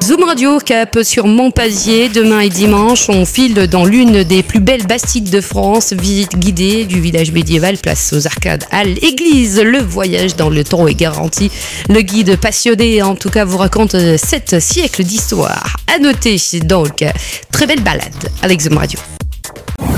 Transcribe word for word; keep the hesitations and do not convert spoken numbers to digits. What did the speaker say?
Zoom Radio, cap sur Montpazier. Demain et dimanche, on file dans l'une des plus belles bastides de France. Visite guidée du village médiéval, place aux arcades à l'église. Le voyage dans le temps est garanti. Le guide passionné, en tout cas, vous raconte sept siècles d'histoire. À noter donc, très belle balade avec Zoom Radio.